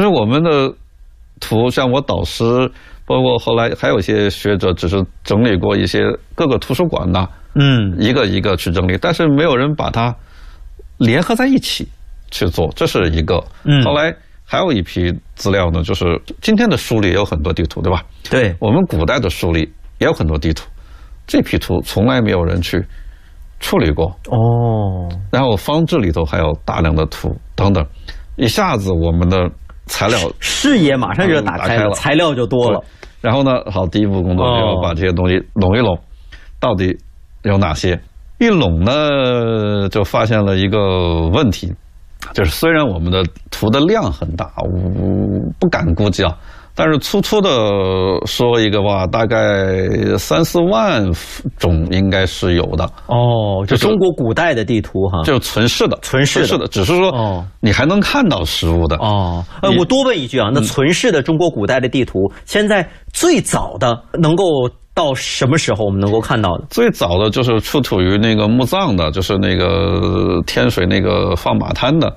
实我们的图，像我导师，包括后来还有一些学者，只是整理过一些各个图书馆的，一个一个去整理，但是没有人把它联合在一起去做，这是一个。后来还有一批资料呢，就是今天的书里也有很多地图，对吧？ 对， 我们古代的书里也有很多地图，这批图从来没有人去处理过。然后方志里头还有大量的图等等，一下子我们的材料视野马上就打开了，材料就多了。 然后呢，好，第一步工作就要把这些东西拢一拢，到底有哪些？一拢呢，就发现了一个问题，就是虽然我们的图的量很大，我不敢估计啊，但是粗粗的说一个吧，大概3、4万种应该是有的。 就中国古代的地图哈， 就存世的，只是说你还能看到实物的。 我多问一句啊，那存世的中国古代的地图，现在最早的能够到什么时候我们能够看到的？ 最早的就是出土于那个墓葬的，就是那个天水那个放马滩的。